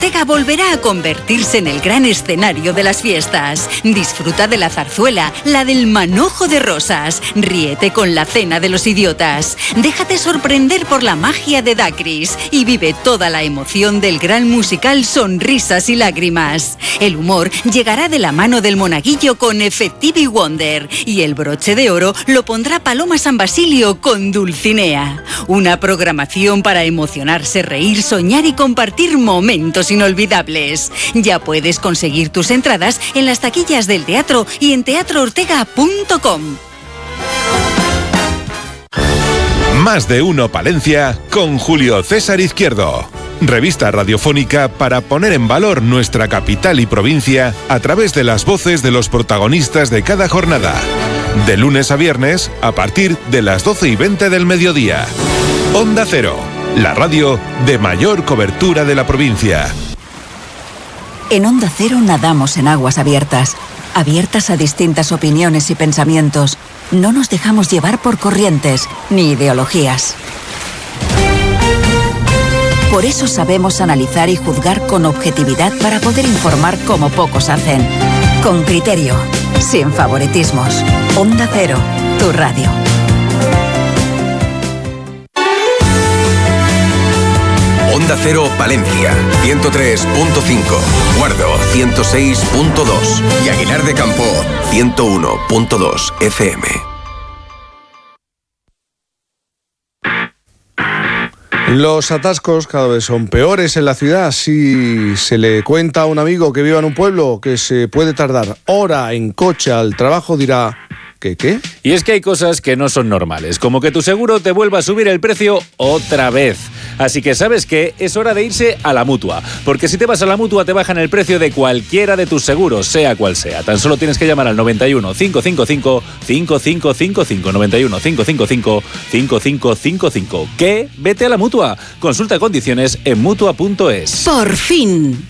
Ortega volverá a convertirse en el gran escenario de las fiestas. Disfruta de la zarzuela, la del manojo de rosas. Ríete con la cena de los idiotas. Déjate sorprender por la magia de Dacris y vive toda la emoción del gran musical Sonrisas y Lágrimas. El humor llegará de la mano del monaguillo con Effective Wonder y el broche de oro lo pondrá Paloma San Basilio con Dulcinea. Una programación para emocionarse, reír, soñar y compartir momentos inolvidables. Ya puedes conseguir tus entradas en las taquillas del teatro y en teatroortega.com. Más de uno Palencia con Julio César Izquierdo. Revista radiofónica para poner en valor nuestra capital y provincia a través de las voces de los protagonistas de cada jornada. De lunes a viernes a partir de las 12:20 del mediodía. Onda Cero, la radio de mayor cobertura de la provincia. En Onda Cero nadamos en aguas abiertas, abiertas a distintas opiniones y pensamientos. No nos dejamos llevar por corrientes ni ideologías. Por eso sabemos analizar y juzgar con objetividad para poder informar como pocos hacen. Con criterio, sin favoritismos. Onda Cero, tu radio. Onda Cero Palencia, 103.5, Guardo, 106.2 y Aguilar de Campo, 101.2 FM. Los atascos cada vez son peores en la ciudad. Si se le cuenta a un amigo que viva en un pueblo que se puede tardar hora en coche al trabajo, dirá... ¿Qué? Y es que hay cosas que no son normales, como que tu seguro te vuelva a subir el precio otra vez. Así que, ¿sabes qué? Es hora de irse a la Mutua, porque si te vas a la Mutua te bajan el precio de cualquiera de tus seguros, sea cual sea. Tan solo tienes que llamar al 91 555 5555, 91 555 5555. ¿Qué? Vete a la Mutua. Consulta condiciones en Mutua.es. ¡Por fin!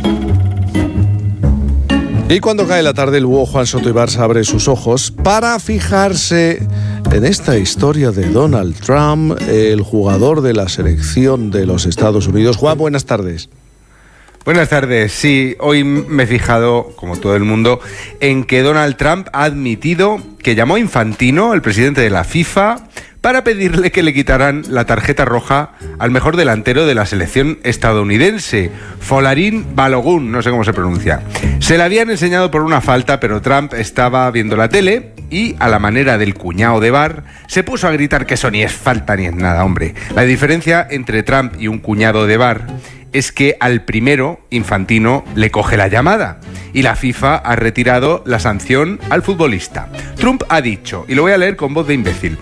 Y cuando cae la tarde, el búho Juan Soto Ibarza abre sus ojos para fijarse en esta historia de Donald Trump, el jugador de la selección de los Estados Unidos. Juan, buenas tardes. Buenas tardes. Sí, hoy me he fijado, como todo el mundo, en que Donald Trump ha admitido que llamó a Infantino, el presidente de la FIFA, para pedirle que le quitaran la tarjeta roja al mejor delantero de la selección estadounidense, Folarin Balogun, no sé cómo se pronuncia. Se la habían enseñado por una falta, pero Trump estaba viendo la tele y, a la manera del cuñado de Bar, se puso a gritar que eso ni es falta ni es nada, hombre. La diferencia entre Trump y un cuñado de Bar es que al primero, Infantino, le coge la llamada y la FIFA ha retirado la sanción al futbolista. Trump ha dicho, y lo voy a leer con voz de imbécil: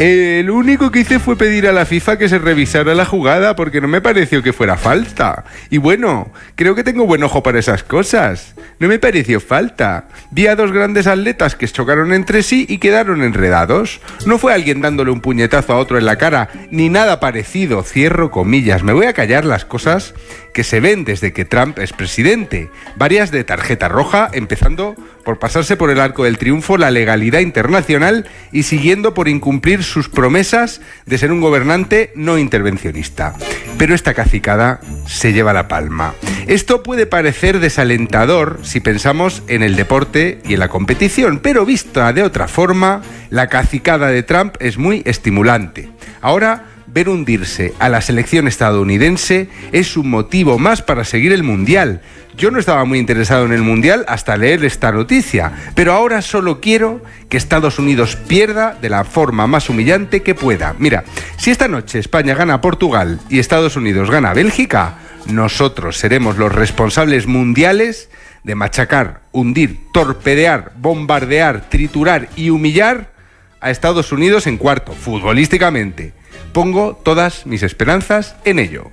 lo único que hice fue pedir a la FIFA que se revisara la jugada porque no me pareció que fuera falta. Y bueno, creo que tengo buen ojo para esas cosas. No me pareció falta. Vi a dos grandes atletas que chocaron entre sí y quedaron enredados. No fue alguien dándole un puñetazo a otro en la cara, ni nada parecido. Cierro comillas. Me voy a callar las cosas que se ven desde que Trump es presidente. Varias de tarjeta roja, empezando por pasarse por el arco del triunfo la legalidad internacional y siguiendo por incumplir sus promesas de ser un gobernante no intervencionista. Pero esta cacicada se lleva la palma. Esto puede parecer desalentador si pensamos en el deporte y en la competición, pero vista de otra forma, la cacicada de Trump es muy estimulante. Ahora, ver hundirse a la selección estadounidense es un motivo más para seguir el Mundial. Yo no estaba muy interesado en el Mundial hasta leer esta noticia, pero ahora solo quiero que Estados Unidos pierda de la forma más humillante que pueda. Mira, si esta noche España gana a Portugal y Estados Unidos gana a Bélgica, nosotros seremos los responsables mundiales de machacar, hundir, torpedear, bombardear, triturar y humillar a Estados Unidos en cuarto, futbolísticamente. Pongo todas mis esperanzas en ello.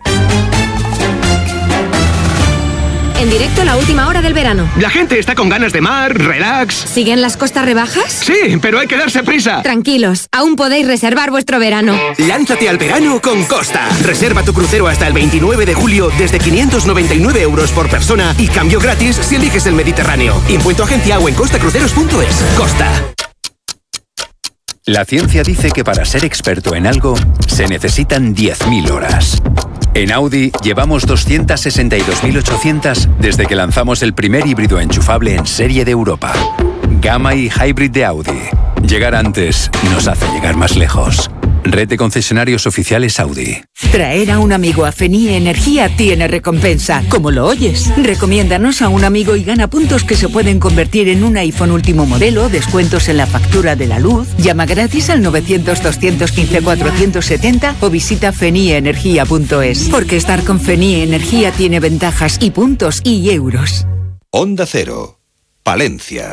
En directo, la última hora del verano. La gente está con ganas de mar, relax. ¿Siguen las costas rebajas? Sí, pero hay que darse prisa. Tranquilos, aún podéis reservar vuestro verano. Lánzate al verano con Costa. Reserva tu crucero hasta el 29 de julio desde 599 euros por persona y cambio gratis si eliges el Mediterráneo. Impuesto agencia o en costacruceros.es. Costa. La ciencia dice que para ser experto en algo se necesitan 10.000 horas. En Audi llevamos 262.800 desde que lanzamos el primer híbrido enchufable en serie de Europa. Gamma y Hybrid de Audi. Llegar antes nos hace llegar más lejos. Red de concesionarios oficiales Audi. Traer a un amigo a Fenie Energía tiene recompensa. ¿Cómo lo oyes? Recomiéndanos a un amigo y gana puntos que se pueden convertir en un iPhone último modelo, descuentos en la factura de la luz. Llama gratis al 900-215-470 o visita fenieenergia.es. Porque estar con Fenie Energía tiene ventajas y puntos y euros. Onda Cero, Palencia.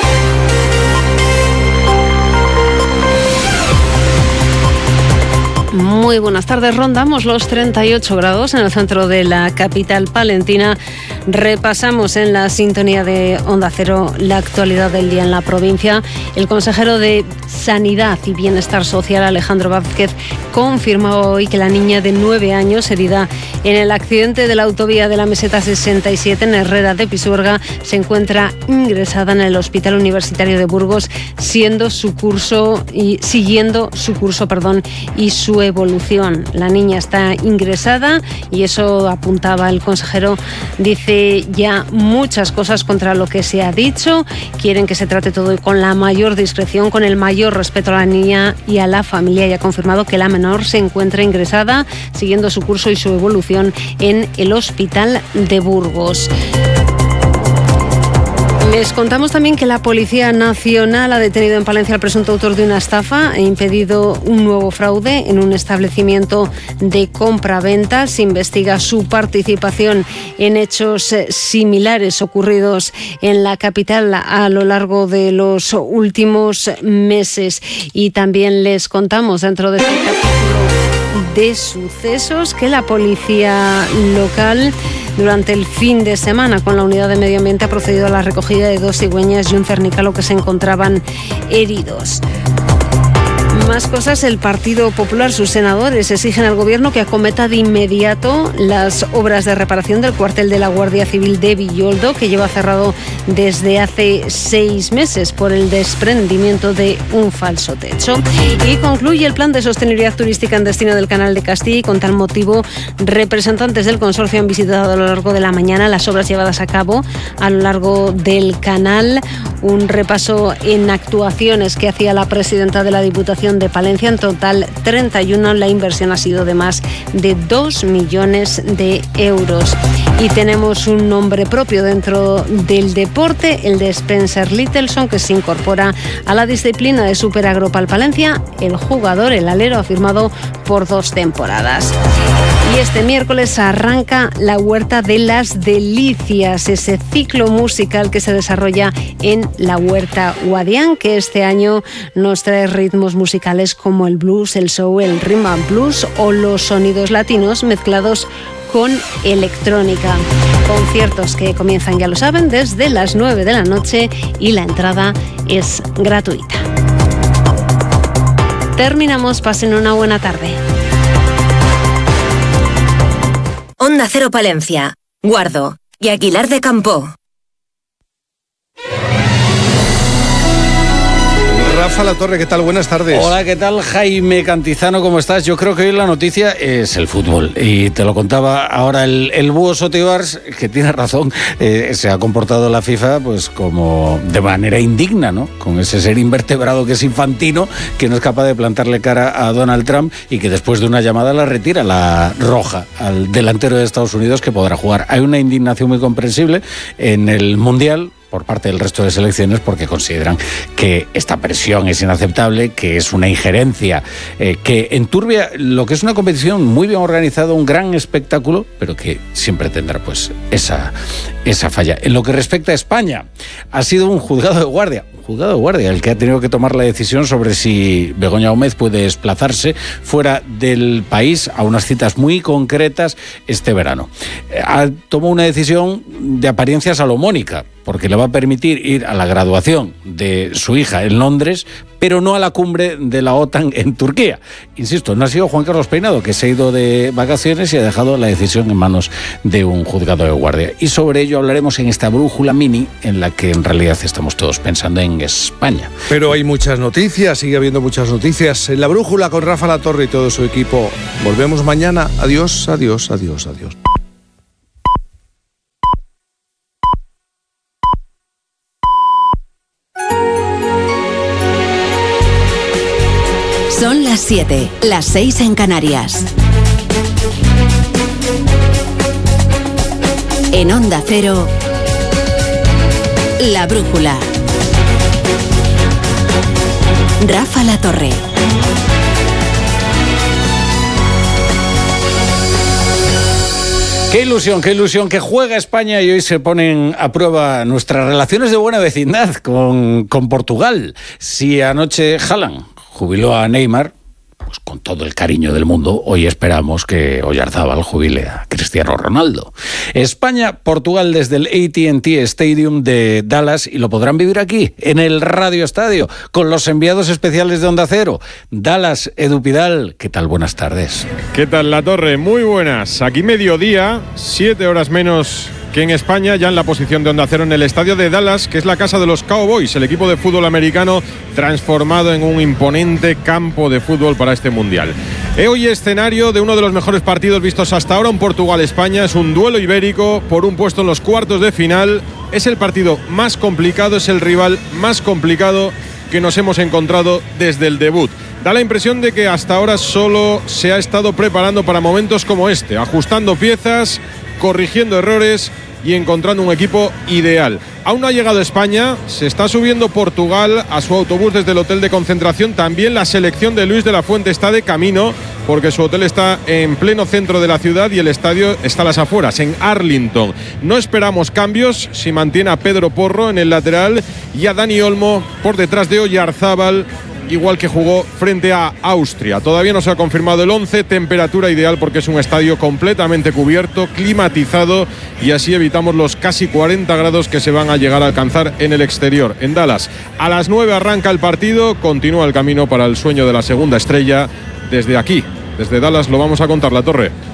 Muy buenas tardes. Rondamos los 38 grados en el centro de la capital palentina. Repasamos en la sintonía de Onda Cero la actualidad del día en la provincia. El consejero de Sanidad y Bienestar Social, Alejandro Vázquez, confirmó hoy que la niña de 9 años herida en el accidente de la autovía de la Meseta 67 en Herrera de Pisuerga se encuentra ingresada en el Hospital Universitario de Burgos, siguiendo su curso y su evolución. La niña está ingresada y eso apuntaba el consejero. Dice ya muchas cosas contra lo que se ha dicho. Quieren que se trate todo con la mayor discreción, con el mayor respeto a la niña y a la familia, y ha confirmado que la menor se encuentra ingresada siguiendo su curso y su evolución en el Hospital de Burgos. Les contamos también que la Policía Nacional ha detenido en Palencia al presunto autor de una estafa e impedido un nuevo fraude en un establecimiento de compra-venta. Se investiga su participación en hechos similares ocurridos en la capital a lo largo de los últimos meses. Y también les contamos dentro de este capítulo de sucesos que la policía local durante el fin de semana con la unidad de medio ambiente ha procedido a la recogida de 2 cigüeñas y un cernícalo que se encontraban heridos. Más cosas. El Partido Popular, sus senadores exigen al Gobierno que acometa de inmediato las obras de reparación del cuartel de la Guardia Civil de Villoldo, que lleva cerrado desde hace 6 meses por el desprendimiento de un falso techo. Y concluye el plan de sostenibilidad turística en destino del Canal de Castilla, y con tal motivo representantes del consorcio han visitado a lo largo de la mañana las obras llevadas a cabo a lo largo del canal. Un repaso en actuaciones que hacía la presidenta de la Diputación de Palencia. En total 31, la inversión ha sido de más de 2 millones de euros. Y tenemos un nombre propio dentro del deporte, el de Spencer Littleson, que se incorpora a la disciplina de Super Agropal Palencia. El jugador, el alero, ha firmado por 2 temporadas. Y este miércoles arranca la Huerta de las Delicias, ese ciclo musical que se desarrolla en la Huerta Guadián, que este año nos trae ritmos musicales como el blues, el soul, el rhythm and blues o los sonidos latinos mezclados con electrónica. Conciertos que comienzan, ya lo saben, desde las 9 de la noche y la entrada es gratuita. Terminamos, pasen una buena tarde. Onda Cero Palencia, Guardo y Aguilar de Campoo. Rafa Latorre, ¿qué tal? Buenas tardes. Hola, ¿qué tal? Jaime Cantizano, ¿cómo estás? Yo creo que hoy la noticia es el fútbol. Y te lo contaba ahora el búho Sotibars, que tiene razón, se ha comportado la FIFA pues como de manera indigna, ¿no? Con ese ser invertebrado que es Infantino, que no es capaz de plantarle cara a Donald Trump y que después de una llamada la retira la roja al delantero de Estados Unidos, que podrá jugar. Hay una indignación muy comprensible en el Mundial por parte del resto de selecciones, porque consideran que esta presión es inaceptable, que es una injerencia, que enturbia lo que es una competición muy bien organizada, un gran espectáculo, pero que siempre tendrá pues esa falla. En lo que respecta a España, ha sido un juzgado de guardia el que ha tenido que tomar la decisión sobre si Begoña Gómez puede desplazarse fuera del país a unas citas muy concretas este verano. Tomó una decisión de apariencia salomónica, porque le va a permitir ir a la graduación de su hija en Londres, pero no a la cumbre de la OTAN en Turquía. Insisto, no ha sido Juan Carlos Peinado, que se ha ido de vacaciones y ha dejado la decisión en manos de un juzgado de guardia. Y sobre ello hablaremos en esta brújula mini, en la que en realidad estamos todos pensando en España. Pero hay muchas noticias, sigue habiendo muchas noticias. En la brújula con Rafa Latorre y todo su equipo. Volvemos mañana. Adiós, adiós, adiós, adiós. Son las 7, las 6 en Canarias. En Onda Cero, La Brújula. Rafa Latorre. Qué ilusión que juega España y hoy se ponen a prueba nuestras relaciones de buena vecindad con Portugal. Si anoche Haaland jubiló a Neymar, pues con todo el cariño del mundo, hoy esperamos que Oyarzábal jubile a Cristiano Ronaldo. España-Portugal desde el AT&T Stadium de Dallas, y lo podrán vivir aquí, en el Radio Estadio, con los enviados especiales de Onda Cero. Dallas, Edu Pidal, ¿qué tal? Buenas tardes. ¿Qué tal, Latorre? Muy buenas. Aquí mediodía, 7 horas menos que en España, ya en la posición de Onda Cero en el estadio de Dallas, que es la casa de los Cowboys, el equipo de fútbol americano transformado en un imponente campo de fútbol para este Mundial. Hoy escenario de uno de los mejores partidos vistos hasta ahora, un Portugal-España. Es un duelo ibérico por un puesto en los cuartos de final. Es el partido más complicado, es el rival más complicado que nos hemos encontrado desde el debut. Da la impresión de que hasta ahora solo se ha estado preparando para momentos como este, ajustando piezas, corrigiendo errores y encontrando un equipo ideal. Aún no ha llegado España, se está subiendo Portugal a su autobús desde el hotel de concentración. También la selección de Luis de la Fuente está de camino, porque su hotel está en pleno centro de la ciudad y el estadio está a las afueras, en Arlington. No esperamos cambios si mantiene a Pedro Porro en el lateral y a Dani Olmo por detrás de Oyarzábal, igual que jugó frente a Austria. Todavía no se ha confirmado el 11, temperatura ideal porque es un estadio completamente cubierto, climatizado, y así evitamos los casi 40 grados que se van a llegar a alcanzar en el exterior. En Dallas, a las 9 arranca el partido, continúa el camino para el sueño de la segunda estrella. Desde aquí, desde Dallas, lo vamos a contar, Latorre.